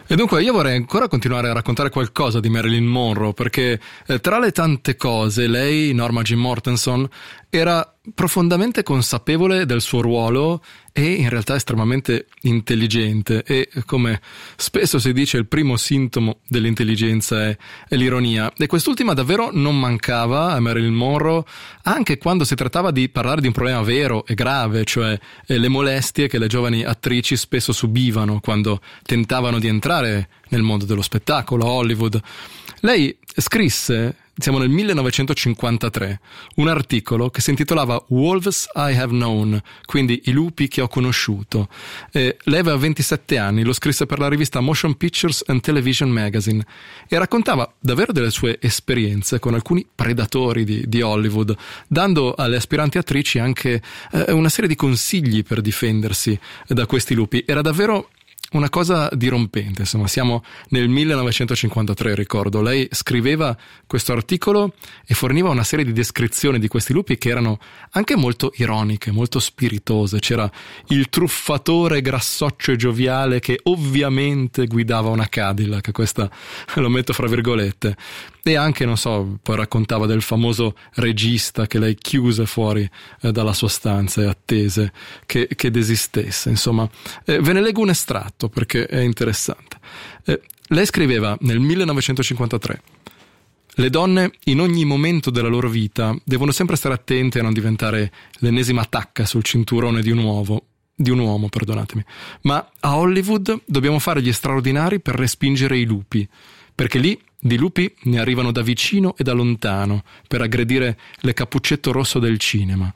E dunque io vorrei ancora continuare a raccontare qualcosa di Marilyn Monroe, perché tra le tante cose lei, Norma Jean Mortenson, era profondamente consapevole del suo ruolo e in realtà estremamente intelligente, e come spesso si dice il primo sintomo dell'intelligenza è l'ironia, e quest'ultima davvero non mancava a Marilyn Monroe anche quando si trattava di parlare di un problema vero e grave, cioè le molestie che le giovani attrici spesso subivano quando tentavano di entrare nel mondo dello spettacolo a Hollywood. Lei scrisse, siamo nel 1953, un articolo che si intitolava Wolves I Have Known, quindi i lupi che ho conosciuto. Lei aveva 27 anni, lo scrisse per la rivista Motion Pictures and Television Magazine e raccontava davvero delle sue esperienze con alcuni predatori di Hollywood, dando alle aspiranti attrici anche una serie di consigli per difendersi da questi lupi. Era davvero una cosa dirompente, insomma, siamo nel 1953, ricordo. Lei scriveva questo articolo e forniva una serie di descrizioni di questi lupi che erano anche molto ironiche, molto spiritose. C'era il truffatore grassoccio e gioviale che ovviamente guidava una Cadillac, questa lo metto fra virgolette, e anche, non so, poi raccontava del famoso regista che lei chiuse fuori dalla sua stanza e attese che desistesse. Insomma, ve ne leggo un estratto perché è interessante. Lei scriveva nel 1953: le donne in ogni momento della loro vita devono sempre stare attente a non diventare l'ennesima tacca sul cinturone di un uomo, perdonatemi. Ma a Hollywood dobbiamo fare gli straordinari per respingere i lupi, perché lì di lupi ne arrivano da vicino e da lontano per aggredire le Cappuccetto Rosso del cinema.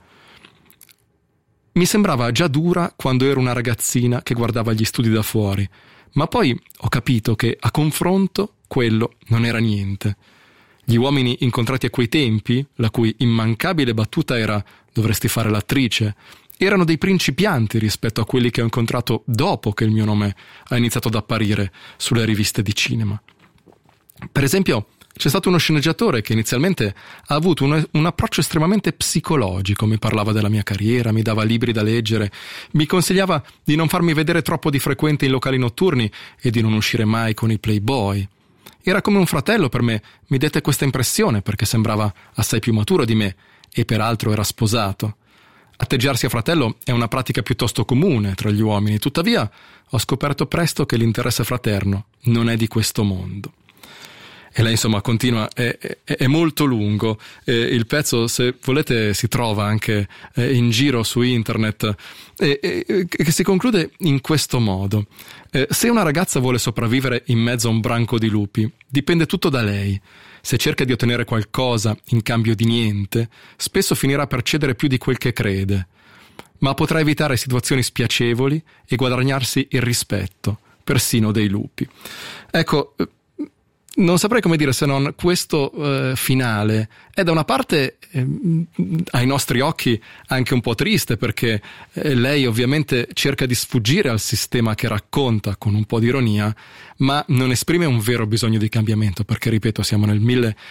Mi sembrava già dura quando ero una ragazzina che guardava gli studi da fuori, ma poi ho capito che a confronto quello non era niente. Gli uomini incontrati a quei tempi, la cui immancabile battuta era «dovresti fare l'attrice», erano dei principianti rispetto a quelli che ho incontrato dopo che il mio nome ha iniziato ad apparire sulle riviste di cinema. Per esempio, c'è stato uno sceneggiatore che inizialmente ha avuto un approccio estremamente psicologico, mi parlava della mia carriera, mi dava libri da leggere, mi consigliava di non farmi vedere troppo di frequente in locali notturni e di non uscire mai con i playboy. Era come un fratello per me, mi dette questa impressione perché sembrava assai più maturo di me e peraltro era sposato. Atteggiarsi a fratello è una pratica piuttosto comune tra gli uomini, tuttavia ho scoperto presto che l'interesse fraterno non è di questo mondo. E lei insomma continua, è molto lungo, il pezzo se volete si trova anche in giro su internet, che si conclude in questo modo: se una ragazza vuole sopravvivere in mezzo a un branco di lupi, dipende tutto da lei. Se cerca di ottenere qualcosa in cambio di niente, spesso finirà per cedere più di quel che crede, ma potrà evitare situazioni spiacevoli e guadagnarsi il rispetto, persino dei lupi. Ecco, non saprei come dire se non questo finale è da una parte ai nostri occhi anche un po' triste, perché lei ovviamente cerca di sfuggire al sistema che racconta con un po' di ironia, ma non esprime un vero bisogno di cambiamento, perché ripeto siamo nel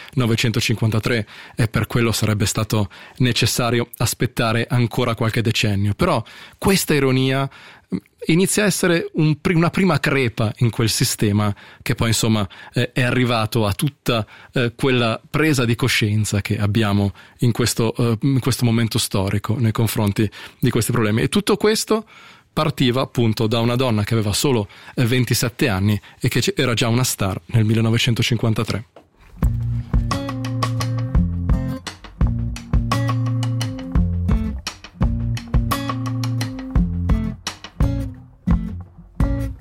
1953 e per quello sarebbe stato necessario aspettare ancora qualche decennio. Però questa ironia inizia a essere una prima crepa in quel sistema che poi insomma è arrivato a tutta quella presa di coscienza che abbiamo in questo momento storico nei confronti di questi problemi. E tutto questo partiva appunto da una donna che aveva solo 27 anni e che era già una star nel 1953.